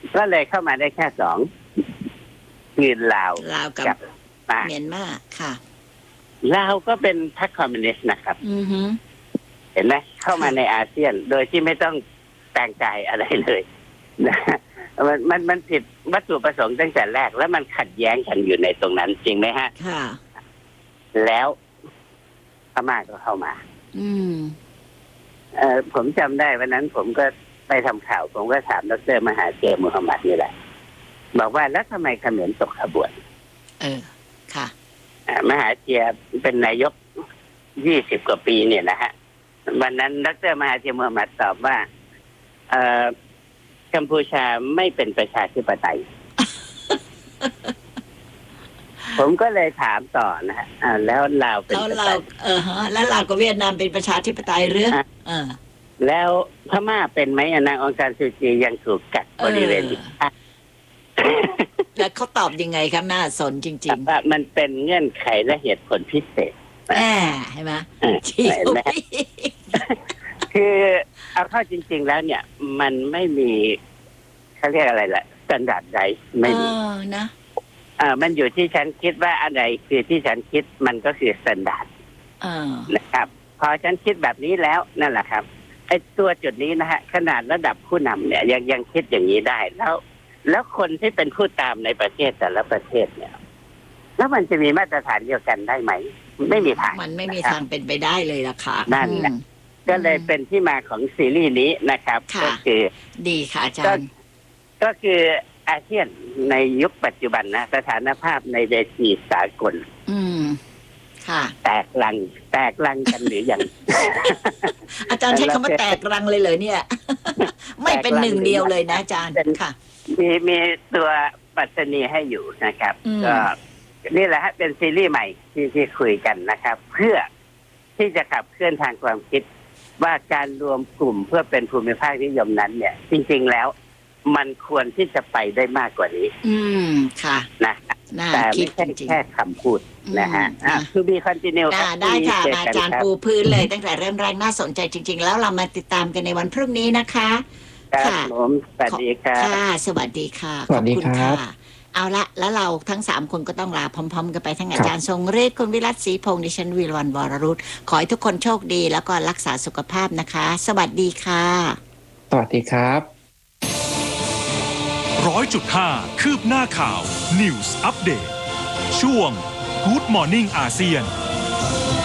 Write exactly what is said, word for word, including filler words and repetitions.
ก็เลยเข้ามาได้แค่สองคือลาวลาวกับเมียนมาค่ะลาวก็เป็นพรรคคอมมิวนิสต์นะครับอือฮึเห็นไหมเข้ามาในอาเซียนโดยที่ไม่ต้องแต่งกายอะไรเลยนะมันมันมันผิดวัตถุประสงค์ตั้งแต่แรกแล้วมันขัดแย้งกันอยู่ในตรงนั้นจริงไหมฮะค่ะแล้วพม่าก็เข้ามาอืมเออผมจำได้วันนั้นผมก็ไปทำข่าวผมก็ถามดร.มหาเจมูฮัมหมัดนี่แหละบอกว่าแล้วทำไมเขมรตกขบวนเออค่ะมหาเจียเป็นนายกยี่สิบกว่าปีเนี่ยนะฮะวันนั้นดร.มหาเจียมูฮัมหมัดตอบว่าเอ่อกัมพูชาไม่เป็นประชาธิปไตย ผมก็เลยถามต่อนะฮะแล้วลาวเป็นแล้วลาวเออฮะแล้วลาวกับเวียดนามเป็นประชาธิปไตยหรือเออแล้วพม่าเป็นไหมนางองซานซูจียังถูกกักบริเวณนี้แล้วเขาตอบยังไงครับน่าสนจริงๆว่ามันเป็นเงื่อนไขและเหตุผลพิเศษแหมใช่ไหมชี้คือเอาเข้าจริงๆแล้วเนี่ยมันไม่มีเขาเรียกอะไรล่ะสแตนดาร์ดใดไม่มีนะอ่ามันอยู่ที่ฉันคิดว่าอะไรคือที่ฉันคิดมันก็คือสแตนดาร์ดนะครับพอฉันคิดแบบนี้แล้วนั่นแหละครับไอ้ตัวจุดนี้นะฮะขนาดระดับผู้นำเนี่ยยังยังคิดอย่างนี้ได้แล้วแล้วคนที่เป็นผู้ตามในประเทศแต่ละประเทศเนี่ยแล้วมันจะมีมาตรฐานเดียวกันได้ไหมไม่มีทางมันไม่มีทางเป็นไปได้เลยล่ะค่ะนั่นแหละก็เลยเป็นที่มาของซีรีส์นี้นะครับก็คือดีค่ะอาจารย์ก็คืออาเซียนในยุคปัจจุบันนะสถานภาพในเวทีสากลอืมค่ะแตกรังแตกรังกันหรือยังอาจารย์ใช้คำว่าแตกรังเลยเหรอเนี่ยไม่เป็นหนึ่งเดียวเลยนะอาจารย์ค่ะมีมีตัวปัตนีให้อยู่นะครับก็นี่แหละฮะเป็นซีรีส์ใหม่ที่ที่คุยกันนะครับเพื่อที่จะขับเคลื่อนทางความคิดว่าการรวมกลุ่มเพื่อเป็นภูมิภาคนิยมนั้นเนี่ยจริงๆแล้วมันควรที่จะไปได้มากกว่านี้อืมค่ะนะแต่ไม่ใช่แค่คำพูดนะฮะคือมีคอนติเนียได้ค่ะอาจารย์ปูพื้นเลยตั้งแต่เริ่มแรกน่าสนใจจริงๆแล้วเรามาติดตามกันในวันพรุ่งนี้นะคะค่ะผมสวัสดีค่ะค่ะสวัสดีค่ะขอบคุณค่ะเอาละแล้วเราทั้งสามคนก็ต้องลาพร้อมๆกันไปทั้งอาจารย์ทรงฤทธิ์คุณวิรัตศรีพงษ์ดิฉันวีรวรรณวรรุตขอให้ทุกคนโชคดีแล้วก็รักษาสุขภาพนะคะสวัสดีค่ะสวัสดีครับร้อยจุดห้าคืบหน้าข่าว News Update ช่วง Good Morning อาเซียน